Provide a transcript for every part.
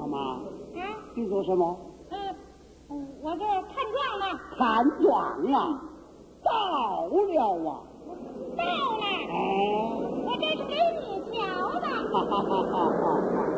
妈妈， 啊， 你做什么？ 我这看状呢。 看状呀，到了啊！ 到了。 哎， 我这是给你瞧的。 哈哈哈哈哈！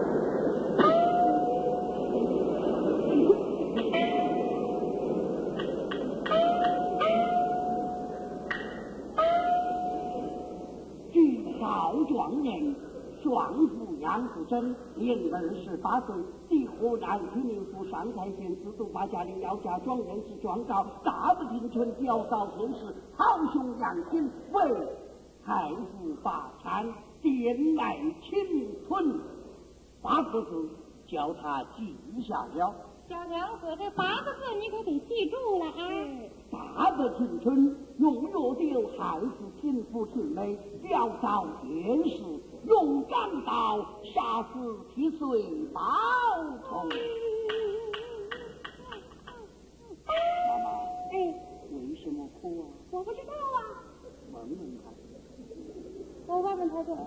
据告状人，壮妇杨素贞年龄28岁，地河南曲宁府上蔡县自督把家里要嫁状元是状告大不庭村表嫂孙氏好兄杨亲为太傅把参典来请屯，8个字叫他记下了。 小娘子，这8个字你可得记住了啊！ 大不庭村用药酒害死亲夫亲妹，表嫂冤氏勇敢到杀死替岁报仇。妈妈，为什么哭啊？ 我不知道啊。 问问他。 我问问他去。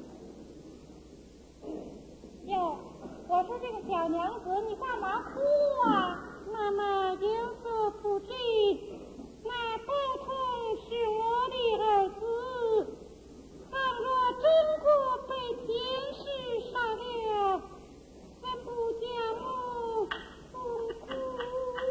哟，我说这个小娘子，你干嘛哭啊？妈妈有所不知，那不通是我的儿子，倘若真过被天使杀了，怎不叫我痛哭？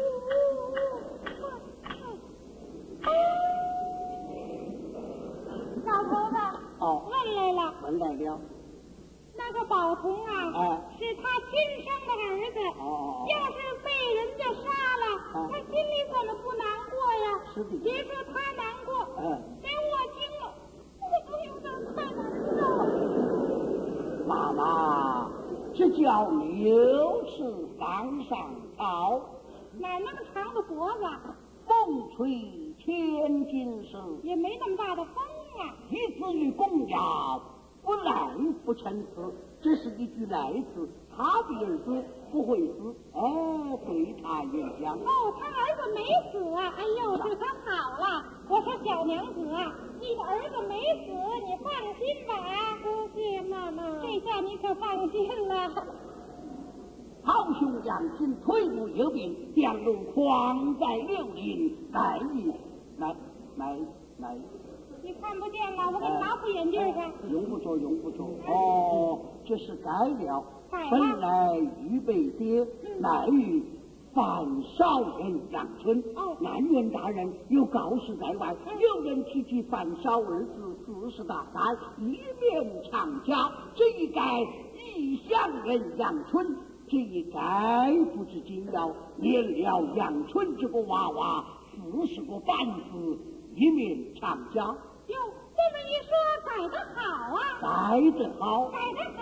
老头子，问来了。 问来了。 那个宝童啊，是他亲生的儿子。要是被人家杀了，他心里怎么不难过呀？ 是的。 别说他难过，连我听了，我都有点太难受了。 妈妈，这叫六尺方上草， 哪那么长的脖子？ 风吹千斤时， 也没那么大的风啊。 一字于公鸭，不赖不成词，这是一句赖词，他的儿子不会死，对他也讲。 他儿子没死啊！哎呦，这可好了！我说小娘子啊，你的儿子没死，你放心吧。谢妈妈，这下你可放心了。 好兄杨亲腿部有病，两路狂在柳林，来。 你看不见了，我给你拿副眼镜去。 用不着。这是该了。本来预备的乃于范少人杨春，南院大人有告示在外，有人提起范少儿子40大三，一面长家，这一该异乡人杨春，这一该不知紧要，免了杨春这个娃娃40个半子，一面长家。 哟，这么一说，改得好啊！ 改得好。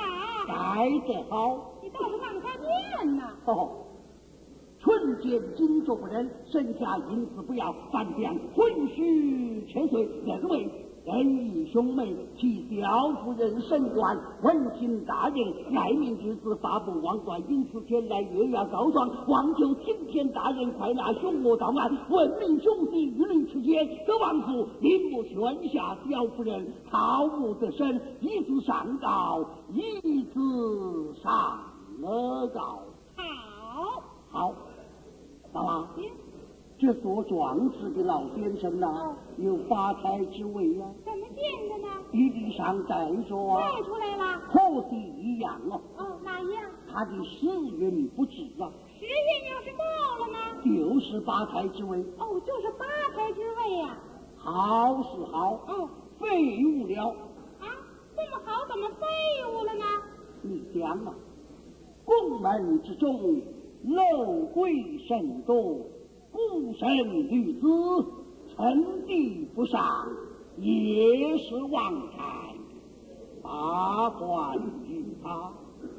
你倒是让他念呐。 纯见金作不忍，身下因此不要，反将浑须切碎，认为恩义兄妹，其刁夫人审官，文卿大人，爱民之子，发布王冠，因此前来月牙告状，望求青天大人快拿凶恶到案，问明兄弟于律之间，得王府临不宣下刁夫人，逃无得身，一字上告，一字上告。好，妈妈，这做状纸的老先生呐，有发财之位呀。 怎么见的呢？ 玉历上带着啊。 带出来了。 和地一样哦。 哪一样？ 他的时运不止啊。 时运要是到了呢？ 就是发财之位。 就是发财之位呀。 好是好。废物了。 这么好，怎么废物了呢？ 你讲啊，宫门之中漏贵甚多，孤身女子，称帝不上，也是妄谈，八卦于他。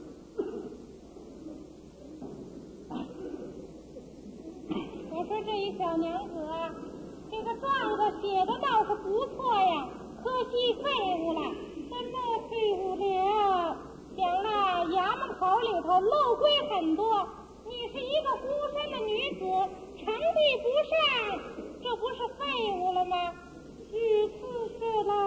我说这一小娘子啊，这个状子写的倒是不错呀，可惜废物了。怎么废物了？想那衙门口里头漏规很多，你是一个孤身的女子，称帝不上，这不是废物了吗？是了。